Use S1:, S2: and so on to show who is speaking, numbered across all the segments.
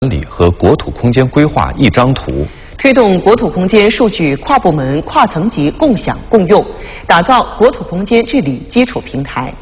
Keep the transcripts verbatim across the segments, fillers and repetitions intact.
S1: 管理和国土空间规划一张图，
S2: 推动国土空间数据跨部门、跨层级共享共用，打造国土空间治理基础平台。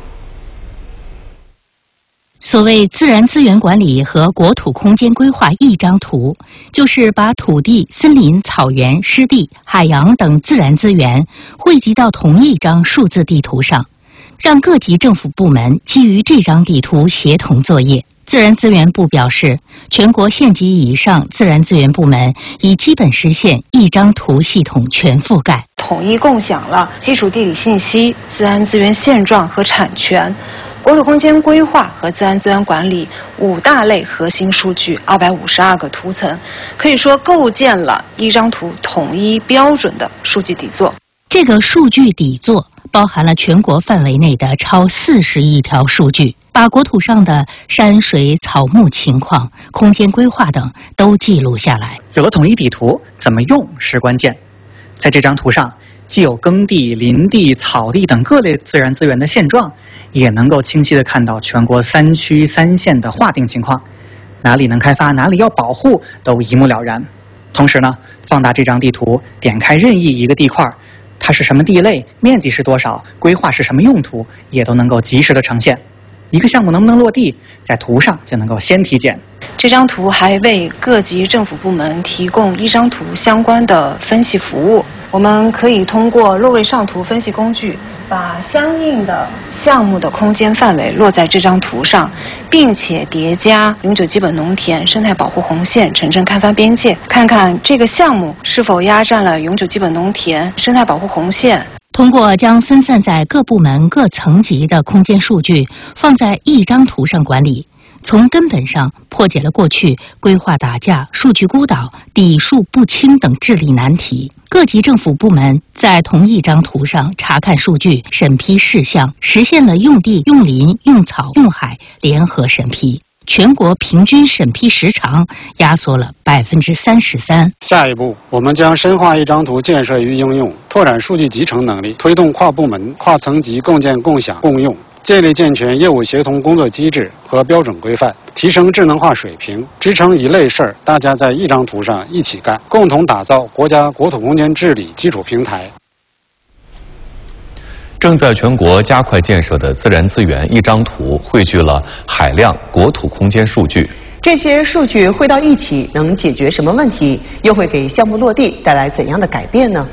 S3: 所谓自然资源管理和国土空间规划一张图，就是把土地、森林、草原、湿地、海洋等自然资源汇集到同一张数字地图上，让各级政府部门基于这张地图协同作业。自然资源部表示，全国县级以上自然资源部门已基本实现一张图系统全覆盖，
S4: 统一共享了基础地理信息、自然资源现状和产权、国土空间规划和自然资源管理五大类核心数据二百五十二个图层，可以说构建了一张图统一标准的数据底座。
S3: 这个数据底座包含了全国范围内的超四十亿条数据，把国土上的山水草木情况、空间规划等都记录下来。
S5: 有了统一底图，怎么用是关键。在这张图上，既有耕地、林地、草地等各类自然资源的现状，也能够清晰地看到全国三区三县的划定情况，哪里能开发，哪里要保护，都一目了然。同时呢，放大这张地图，点开任意一个地块，它是什么地类，面积是多少，规划是什么用途，也都能够及时的呈现。一个项目能不能落地，在图上就能够先体检。
S4: 这张图还为各级政府部门提供一张图相关的分析服务。我们可以通过落位上图分析工具，把相应的项目的空间范围落在这张图上，并且叠加永久基本农田、生态保护红线、城镇开发边界，看看这个项目是否压占了永久基本农田、生态保护红线。
S3: 通过将分散在各部门各层级的空间数据放在一张图上管理，从根本上破解了过去规划打架、数据孤岛、底数不清等治理难题。各级政府部门在同一张图上查看数据、审批事项，实现了用地、用林、用草、用海联合审批。全国平均审批时长压缩了百分之三十三。
S6: 下一步，我们将深化一张图建设与应用，拓展数据集成能力，推动跨部门、跨层级共建、共享、共用，建立健全业务协同工作机制和标准规范，提升智能化水平，支撑一类事儿大家在一张图上一起干，共同打造国家国土空间治理基础平台。
S1: 正在全国加快建设的自然资源一张图汇聚了海量国土空间数据。
S2: 这些数据汇到一起能解决什么问题？又会给项目落地带来怎样的改变呢？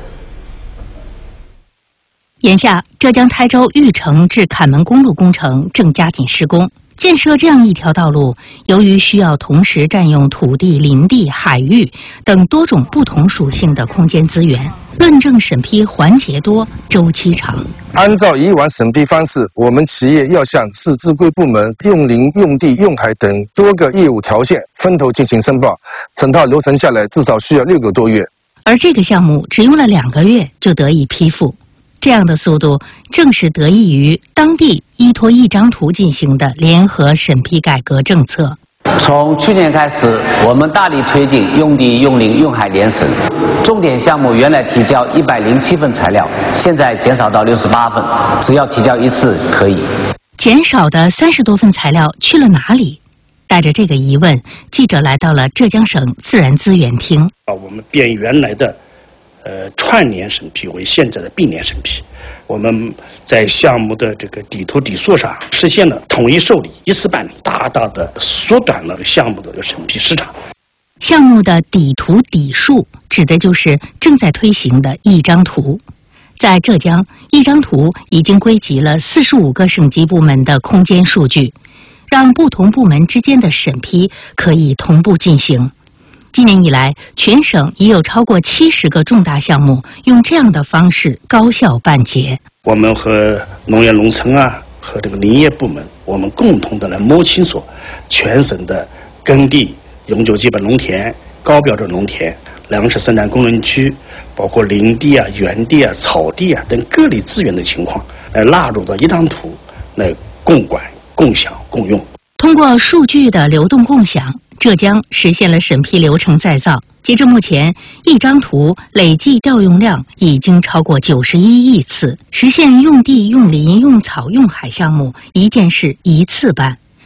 S3: 眼下，浙江台州玉城至坎门公路工程正加紧施工。建设这样一条道路，由于需要同时占用土地、林地、海域等多种不同属性的空间资源，论证审批环节多、周期长。
S7: 按照以往审批方式，我们企业要向市自规部门用林、用地、用海等多个业务条线分头进行申报，整套流程下来至少需要六个多月。
S3: 而这个项目只用了两个月就得以批复。这样的速度正是得益于当地依托一张图进行的联合审批改革政策。
S8: 从去年开始，我们大力推进用地、用林、用海联审，重点项目原来提交一百零七份材料，现在减少到六十八份，只要提交一次可以。
S3: 减少的三十多份材料去了哪里？带着这个疑问，记者来到了浙江省自然资源厅。
S9: 啊，我们变原来的呃，串联审批为现在的并联审批，我们在项目的这个底图底座上实现了统一受理、一次办理，大大的缩短了项目的审批时长。
S3: 项目的底图底数指的就是正在推行的一张图。在浙江，一张图已经归集了四十五个省级部门的空间数据，让不同部门之间的审批可以同步进行。今年以来，全省已有超过七十个重大项目用这样的方式高效办结。
S9: 我们和农业农村啊，和这个林业部门，我们共同的来摸清楚全省的耕地、永久基本农田、高标准农田、粮食生产工人区，包括林地啊、园地啊、草地啊等各类资源的情况，来纳入到一张图来共管、共享、共用。
S3: 通过数据的流动共享，浙江实现了审批流程再造。截至目前，一张图累计调用量已经超过九十一亿次，实现用地、用林、用草、用海项目一件事一次办。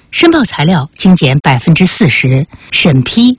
S3: 申报材料精简百分之四十，审批